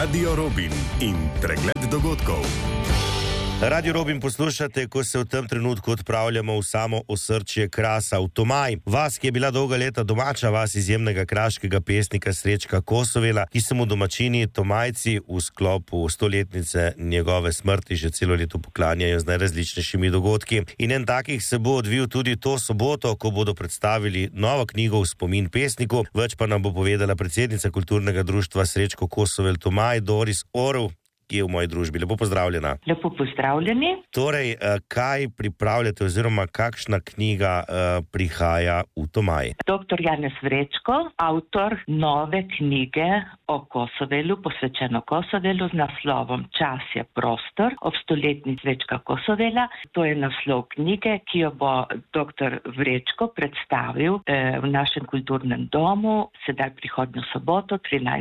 Radio Robin in pregled dogodkov. Radio Robin poslušate, ko se v tem trenutku odpravljamo v samo osrčje Krasa, v Tomaj. Vas, ki je bila dolga leta domača, vas izjemnega kraškega pesnika Srečka Kosovela, ki se mu domačini Tomajci v sklopu stoletnice njegove smrti že celo leto poklanjajo z najrazličnejšimi dogodki. In en takih se bo odvil tudi to soboto, ko bodo predstavili novo knjigo v spomin pesniku. Več pa nam bo povedala predsednica kulturnega društva Srečko Kosovel Tomaj, Doris Orel, ki je v moji družbi. Lepo pozdravljena. Lepo pozdravljeni. Torej, kaj pripravljate oziroma kakšna knjiga prihaja v Tomaj? Dr. Janez Vrečko, avtor nove knjige o Kosovelu, posvečeno Kosovelu z naslovom Čas je prostor, ob stoletnici Srečka Kosovela. To je naslov knjige, ki jo bo dr. Vrečko predstavil v našem kulturnem domu, sedaj prihodnjo soboto,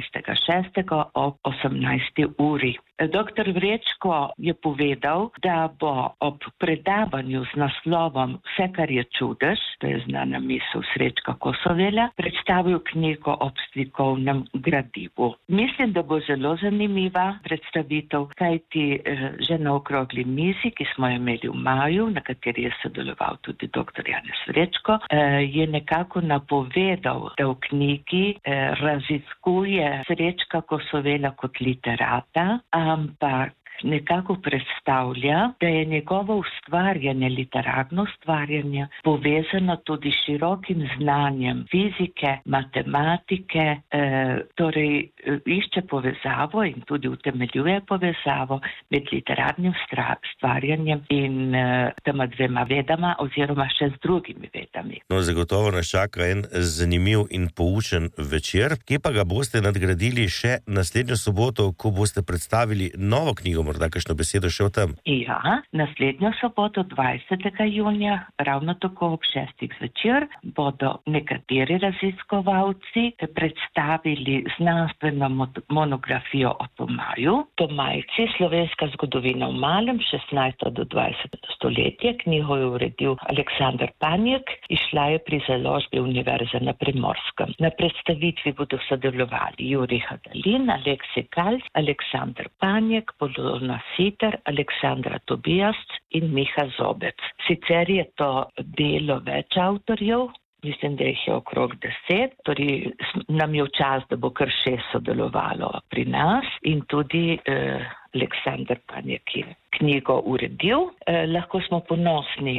13.6. ob 18. uri. Dr. Vrečko je povedal, da bo ob predavanju z naslovom Vse, kar je čudež, to je znana misel Srečka Kosovela, predstavil knjigo ob slikovnem gradivu. Mislim, da bo zelo zanimiva predstavitev, kajti že na okrogli mizi, ki smo jo imeli v maju, na kateri je sodeloval tudi dr. Janez Vrečko, je nekako napovedal, da v knjigi raziskuje Srečka Kosovela kot literata, ampak nekako predstavlja, da je njegovo ustvarjanje, literarno ustvarjanje, povezano tudi s širokim znanjem fizike, matematike, torej išče povezavo in tudi utemeljuje povezavo med literarnim ustvarjanjem in tema dvema vedama oziroma še z drugimi vedami. No, zagotovo nas čaka en zanimiv in poučen večer, ki pa ga boste nadgradili še naslednjo soboto, ko boste predstavili novo knjigo. Morda kakšno besedo še o tem? Ja, naslednjo soboto, 20. junija, ravno tako ob 6. zvečer, bodo nekateri raziskovalci predstavili znanstveno monografijo o Tomaju. Tomajci, slovenska zgodovina v malem, 16. do 20. stoletje. Knjigo je uredil Aleksandar Panjek, izšla je pri založbi Univerze na Primorskem. Na predstavitvi bodo sodelovali Jurij Hadalin, Aleksej Kalc, Aleksandar Panjek, Polona Siter, Aleksandra Tobijas in Miha Zobec. Sicer je to delo več avtorjev, mislim, da jih je okrog 10, torej nam je v čas, da bo kar 6 sodelovalo pri nas in tudi Aleksandar Panjek je knjigo uredil. Lahko smo ponosni,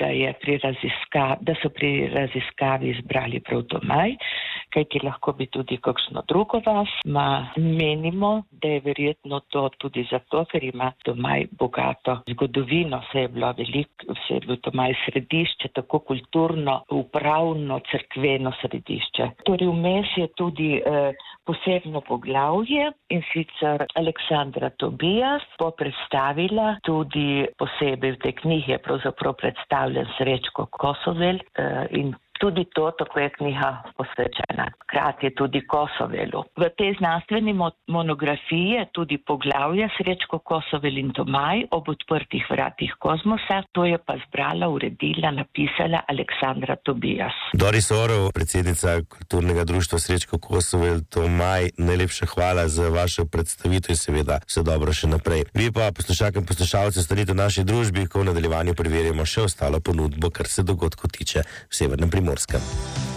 da so pri raziskavi izbrali prav Tomaj, kajti lahko bi tudi kakšno drugo vas. Menimo, da je verjetno to tudi zato, ker ima Tomaj bogato zgodovino, se je bil Tomaj središče, tako kulturno, upravno, cerkveno središče. Torej vmes je tudi posebno poglavje in sicer Aleksandra Tobijas bo predstavila tudi posebej v tej knjigi je pravzaprav predstavljen Srečko Kosovel in tudi to, tako je knjiga posvečena. Hkrati je tudi Kosovelu. V tej znanstveni monografiji je tudi poglavje Srečko Kosovel in Tomaj ob odprtih vratih kozmosa. To je pa zbrala, uredila, napisala Aleksandra Tobijas. Doris Orel, predsednica kulturnega društva Srečko Kosovel Tomaj, najlepša hvala za vašo predstavitev in seveda vse dobro še naprej. Vi pa, poslušalke in poslušalci, ostanite v naši družbi, ko v nadaljevanju preverjamo še ostalo ponudbo, kar se dogodkov tiče v Severnem Primorskem.